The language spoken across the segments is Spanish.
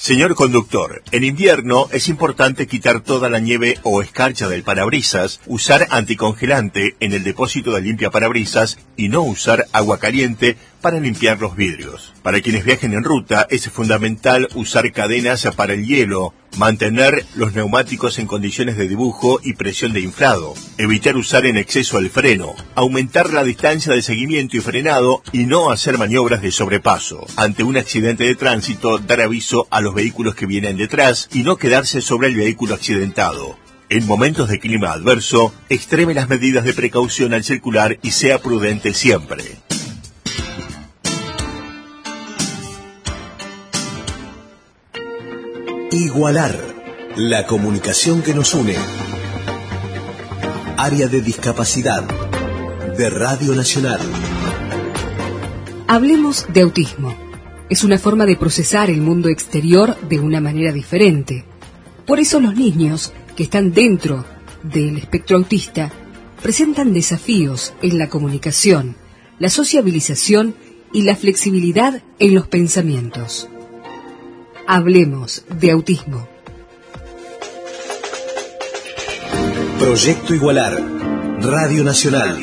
Señor conductor, en invierno es importante quitar toda la nieve o escarcha del parabrisas, usar anticongelante en el depósito de limpia parabrisas y no usar agua caliente para limpiar los vidrios. Para quienes viajen en ruta es fundamental usar cadenas para el hielo, mantener los neumáticos en condiciones de dibujo y presión de inflado, evitar usar en exceso el freno, aumentar la distancia de seguimiento y frenado y no hacer maniobras de sobrepaso. Ante un accidente de tránsito, dar aviso a los vehículos que vienen detrás y no quedarse sobre el vehículo accidentado. En momentos de clima adverso, extreme las medidas de precaución al circular y sea prudente siempre. Igualar, la comunicación que nos une. Área de discapacidad de Radio Nacional. Hablemos de autismo. Es una forma de procesar el mundo exterior de una manera diferente. Por eso los niños que están dentro del espectro autista presentan desafíos en la comunicación, la sociabilización y la flexibilidad en los pensamientos. Hablemos de autismo. Proyecto Igualar, Radio Nacional.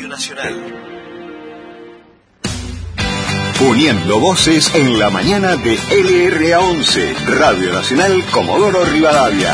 Uniendo voces en la mañana de LRA11, Radio Nacional Comodoro Rivadavia.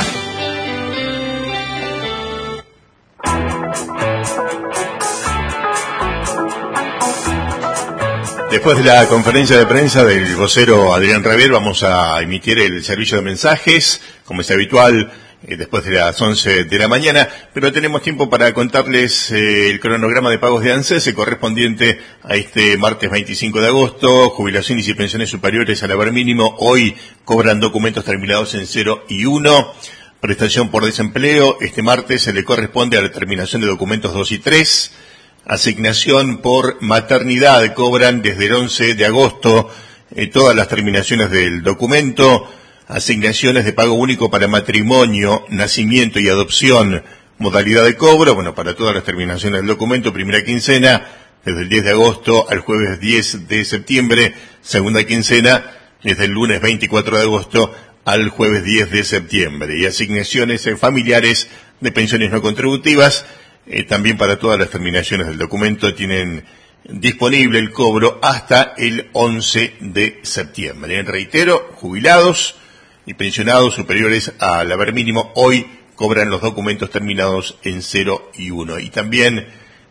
Después de la conferencia de prensa del vocero Adrián Rabier, vamos a emitir el servicio de mensajes, como es habitual, después de las 11 de la mañana, pero tenemos tiempo para contarles el cronograma de pagos de ANSES correspondiente a este martes 25 de agosto. Jubilaciones y pensiones superiores al haber mínimo hoy cobran documentos terminados en 0 y 1. Prestación por desempleo, este martes se le corresponde a la terminación de documentos 2 y 3. Asignación por maternidad, cobran desde el 11 de agosto todas las terminaciones del documento. Asignaciones de pago único para matrimonio, nacimiento y adopción, modalidad de cobro, para todas las terminaciones del documento, primera quincena, desde el 10 de agosto al jueves 10 de septiembre, segunda quincena, desde el lunes 24 de agosto al jueves 10 de septiembre. Y asignaciones familiares de pensiones no contributivas, también para todas las terminaciones del documento tienen disponible el cobro hasta el 11 de septiembre. Reitero, jubilados y pensionados superiores al haber mínimo hoy cobran los documentos terminados en 0 y 1. Y también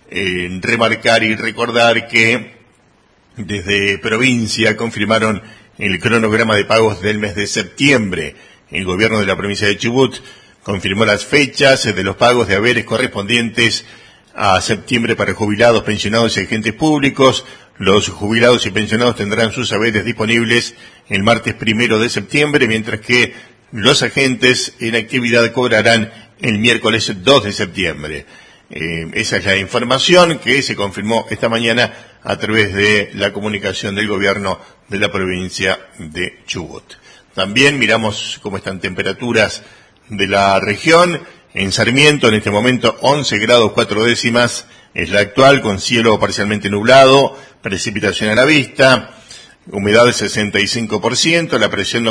remarcar y recordar que desde provincia confirmaron el cronograma de pagos del mes de septiembre. El gobierno de la provincia de Chubut confirmó las fechas de los pagos de haberes correspondientes a septiembre para jubilados, pensionados y agentes públicos. Los jubilados y pensionados tendrán sus haberes disponibles el martes 1 de septiembre, mientras que los agentes en actividad cobrarán el miércoles 2 de septiembre. Esa es la información que se confirmó esta mañana a través de la comunicación del gobierno de la provincia de Chubut. También miramos cómo están temperaturas de la región. En Sarmiento, en este momento, 11 grados 4 décimas es la actual, con cielo parcialmente nublado, precipitación a la vista, humedad del 65%, la presión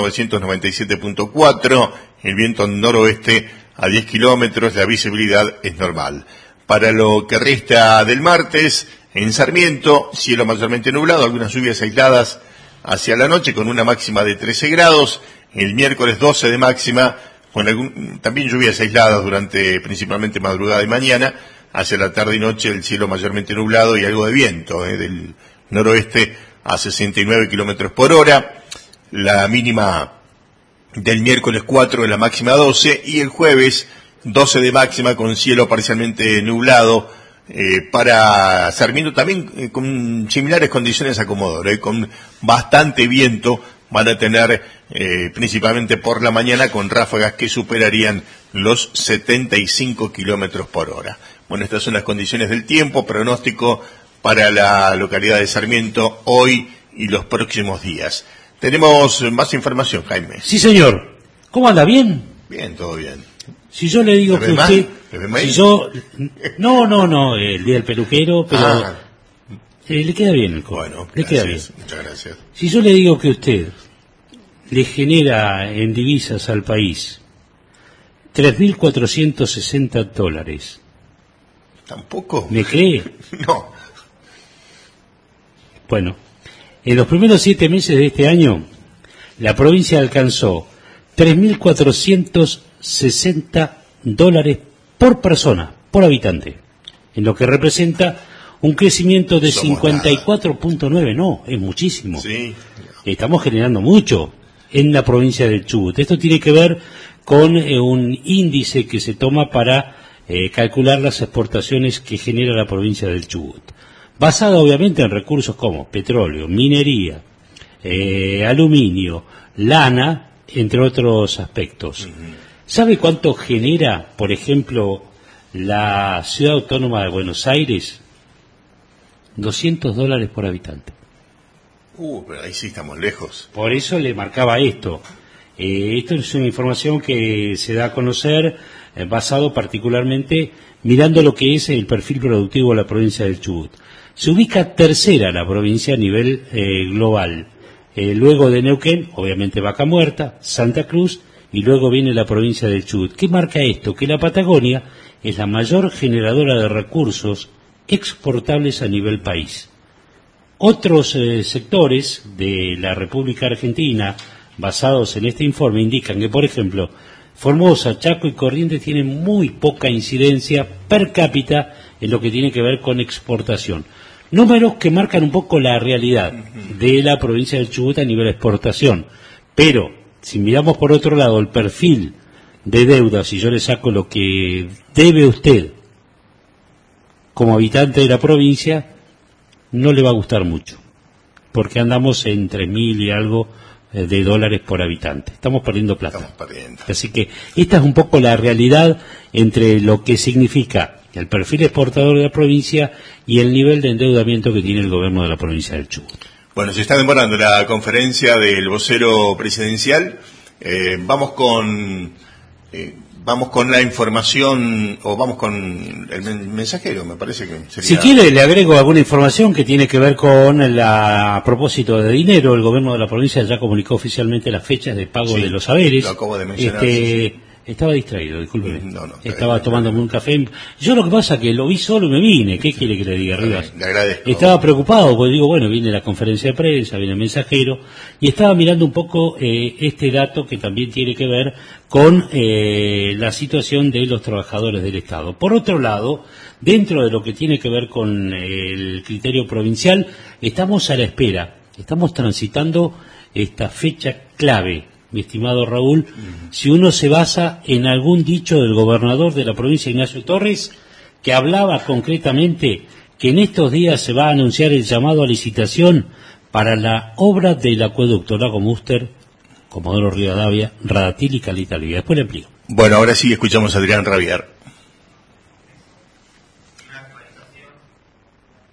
997.4, el viento noroeste a 10 kilómetros, la visibilidad es normal. Para lo que resta del martes, en Sarmiento, cielo mayormente nublado, algunas lluvias aisladas hacia la noche con una máxima de 13 grados, el miércoles 12 de máxima, con también lluvias aisladas durante principalmente madrugada y mañana, hacia la tarde y noche el cielo mayormente nublado y algo de viento del noroeste a 69 kilómetros por hora, la mínima del miércoles 4 de la máxima 12 y el jueves 12 de máxima con cielo parcialmente nublado. Para Sarmiento también con similares condiciones a Comodoro, con bastante viento van a tener principalmente por la mañana con ráfagas que superarían los 75 kilómetros por hora. Bueno, estas son las condiciones del tiempo, pronóstico para la localidad de Sarmiento hoy y los próximos días. Tenemos más información, Jaime. Sí, señor. ¿Cómo anda? ¿Bien? Bien, todo bien. Si yo le digo que usted... Si yo... No, el día del peluquero, pero... le queda bien el corte. Bueno, le queda bien. Muchas gracias. Si yo le digo que usted le genera en divisas al país? $3.460. ¿Tampoco? ¿Me cree? No. Bueno, en los primeros 7 meses de este año, la provincia alcanzó $3.460 por persona, por habitante, en lo que representa un crecimiento de 54.9. No, es muchísimo. Sí. Estamos generando mucho en la provincia del Chubut. Esto tiene que ver con un índice que se toma para calcular las exportaciones que genera la provincia del Chubut, basado obviamente en recursos como petróleo, minería, aluminio, lana, entre otros aspectos. ¿Sabe cuánto genera, por ejemplo, la ciudad autónoma de Buenos Aires? $200 por habitante. Pero ahí sí estamos lejos. Por eso le marcaba esto. Esto es una información que se da a conocer basado particularmente mirando lo que es el perfil productivo de la provincia del Chubut. Se ubica tercera la provincia a nivel global. Luego de Neuquén, obviamente Vaca Muerta, Santa Cruz, y luego viene la provincia del Chubut. ¿Qué marca esto? Que la Patagonia es la mayor generadora de recursos exportables a nivel país. Otros sectores de la República Argentina, basados en este informe, indican que, por ejemplo, Formosa, Chaco y Corrientes tienen muy poca incidencia per cápita en lo que tiene que ver con exportación. Números que marcan un poco la realidad de la provincia del Chubut a nivel de exportación. Pero, si miramos por otro lado el perfil de deuda, si yo le saco lo que debe usted como habitante de la provincia, no le va a gustar mucho, porque andamos en 3.000 y algo de dólares por habitante. Estamos perdiendo plata. Estamos perdiendo. Así que esta es un poco la realidad entre lo que significa el perfil exportador de la provincia y el nivel de endeudamiento que tiene el gobierno de la provincia del Chubut. Bueno, se está demorando la conferencia del vocero presidencial. Vamos con la información, o vamos con el mensajero, me parece que sería... Si quiere, le agrego alguna información que tiene que ver con a propósito de dinero. El gobierno de la provincia ya comunicó oficialmente las fechas de pago de los haberes. Lo acabo de mencionar. Sí. Estaba distraído, discúlpeme. No, estaba tomándome un café. Yo lo que pasa es que lo vi solo y me vine. ¿Qué quiere que le diga, Rivas? Le agradezco. Estaba preocupado porque digo, bueno, viene la conferencia de prensa, viene el mensajero, y estaba mirando un poco este dato que también tiene que ver con la situación de los trabajadores del Estado. Por otro lado, dentro de lo que tiene que ver con el criterio provincial, estamos a la espera, estamos transitando esta fecha clave, mi estimado Raúl, si uno se basa en algún dicho del gobernador de la provincia, Ignacio Torres, que hablaba concretamente que en estos días se va a anunciar el llamado a licitación para la obra del acueducto Lago Múster, Comodoro Rivadavia, Radatil y Calita Olivia. Después le explico. Bueno, ahora sí escuchamos a Adrián Rabiar.